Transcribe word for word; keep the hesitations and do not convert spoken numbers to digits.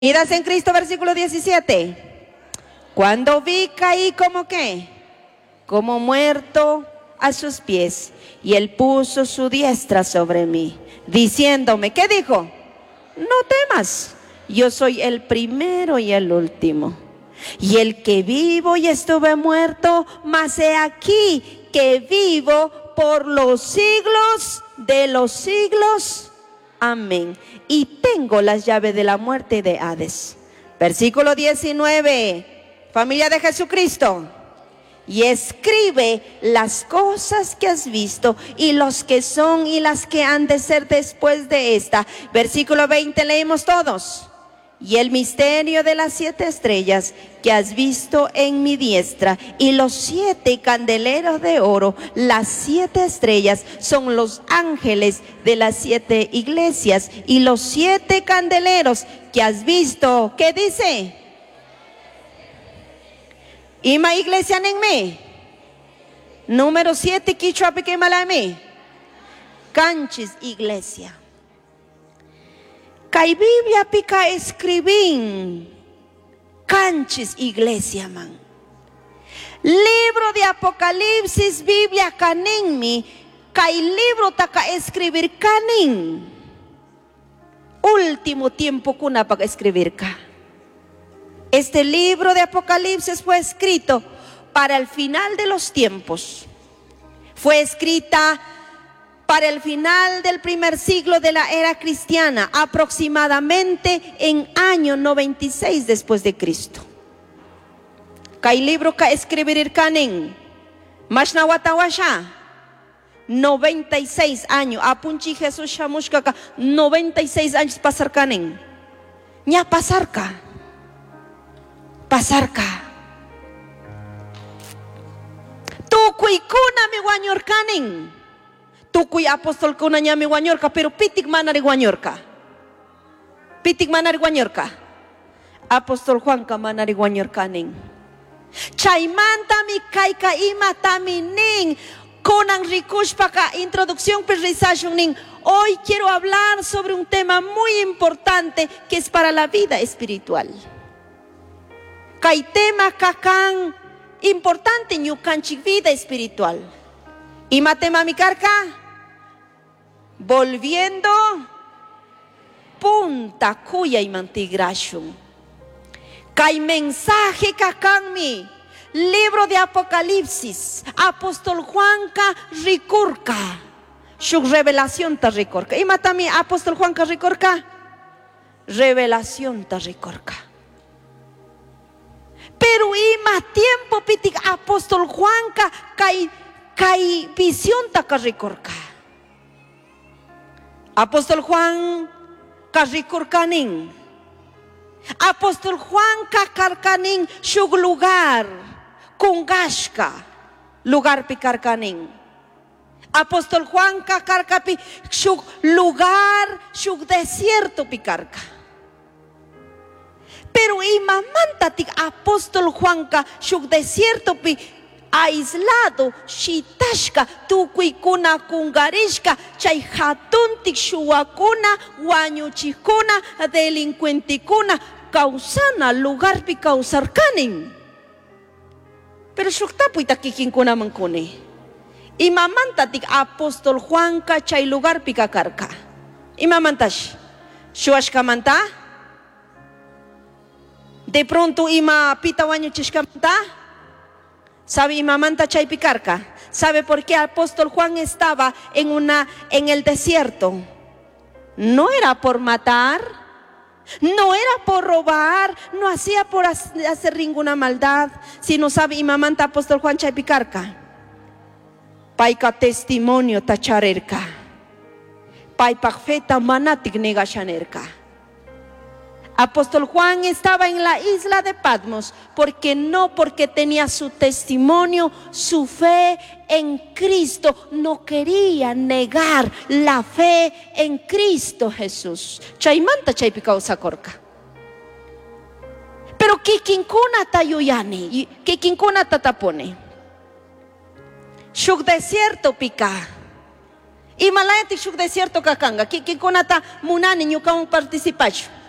Unidas en Cristo, versículo diecisiete. Cuando vi, caí como que, como muerto a sus pies, y él puso su diestra sobre mí, diciéndome, ¿qué dijo? No temas, yo soy el primero y el último, y el que vivo y estuve muerto, mas he aquí que vivo por los siglos de los siglos. Amén. Y tengo las llaves de la muerte y de Hades. Versículo diecinueve. Familia de Jesucristo. Y escribe las cosas que has visto y los que son y las que han de ser después de esta. Versículo veinte, leemos todos. Y el misterio de las siete estrellas que has visto en mi diestra y los siete candeleros de oro, las siete estrellas son los ángeles de las siete iglesias, y los siete candeleros que has visto, ¿qué dice? Ima iglesia nenme. Número siete, quichua peque malame. Canchis iglesia. Kai Biblia pica escribín. Canchis iglesia man. Libro de Apocalipsis, Biblia caninmi. Kai libro taca escribir canin. Último tiempo kuna para escribir ka. Este libro de Apocalipsis fue escrito para el final de los tiempos. Fue escrita para el final del primer siglo de la era cristiana, aproximadamente en año noventa y seis después de Cristo. Kai libro ka escribir kanin, mashnawatawasha, noventa y seis años. Apunchi Jesús shamushka noventa y seis años pasar kanin. Nya pasar ka. Pasar ka. Tukuy kuna mi wanyor kanin. Tukuy apostol kuna nya mi wanyorka, pero pitik manari wanyorka. Pitik manari wanyorka. Apostol Juan ka manari wanyorka ning. Chaymanta mi kaika ima taminin. Konan rikushpa ka introducción presentation ning. Hoy quiero hablar sobre un tema muy importante que es para la vida espiritual. Kai tema kakan importante ñukanchik vida espiritual. Ima tema mi karka. Volviendo punta cuya y mantigrashun. Kai mensaje kakanmi. Libro de Apocalipsis. Apóstol Juanka rikurka. Shuk revelación ta rikurka. Ima tami apóstol Juanka rikurka. Revelación ta rikurka. Pero ima tiempo pitik apóstol Juanka kai kai visión ta rikurka. Apóstol Juan Carricorcanin. Apóstol Juan Cacarcanin, shug lugar, Kungashka, lugar picarcanin. Apóstol Juan Cacarcapi, shug lugar, shug desierto picarca. Pero imamantatik apóstol Juanca, shug desierto pi. Aislado, shitashka, tukuykuna kungarishka, chay hatuntik shuwakuna, wañuchikuna, delincuentikuna, kausana lugarpi kausarkanin. Pero shuktapuita kikinkuna mankuni. Imamantatik apóstol Juanka chay lugarpi kakarka. Imamantash, shuashkamanta. De pronto ima pita wañuchishkamanta. ¿Sabe imamanta chaypicarca? ¿Sabe por qué el apóstol Juan estaba en, una, en el desierto? No era por matar, no era por robar, no hacía por hacer ninguna maldad, sino sabe imamanta apóstol Juan chaypicarca. Paika testimonio tacharerka, paipak feta manatik negashanerka. Apóstol Juan estaba en la isla de Patmos porque no porque tenía su testimonio, su fe en Cristo, no quería negar la fe en Cristo Jesús. Chaymanta chaypika usakorka. Pero kikinkuna tayuyani, kikinkuna tatapone. Shuk desierto pika. Himalaya ti shuk desierto kakanga, kikinkuna ta munani nyukaun participacho.